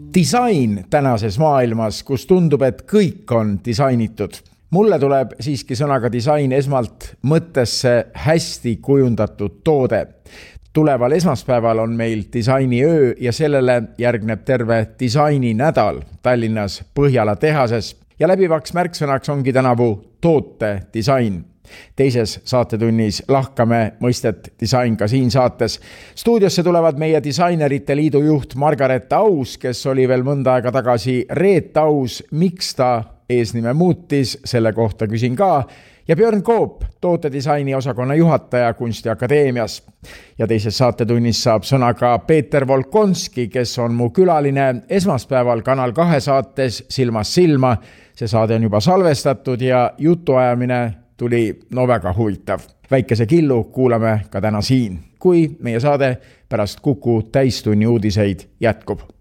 Disain tänases maailmas, kus tundub, et kõik on disainitud. Mulle tuleb siiski sõnaga disain esmalt mõttesse hästi kujundatud toode. Tuleval esmaspäeval on meil disainiöö ja sellele järgneb terve disaininädal Tallinnas Põhjala tehases ja läbivaks märksõnaks ongi tänavu toote disain. Teises saatetunnis lahkame mõistet disain ka siin saates. Stuudiosse tulevad meie disainerite liidu juht Margaret Aus, kes oli veel mõnda aega tagasi Reet Aus. Miks ta eesnime muutis, selle kohta küsin ka. Ja Björn Koop, tootedisaini osakonna juhataja Kunstiakadeemias. Ja teises saatetunnis saab sõna ka Peeter Volkonski, kes on mu külaline esmaspäeval Kanal 2 saates Silmast silma. See saade on juba salvestatud ja jutuajamine tuli väga huvitav. Väikese killu kuulame ka täna siin, kui meie saade pärast Kuku täistunni uudiseid jätkub.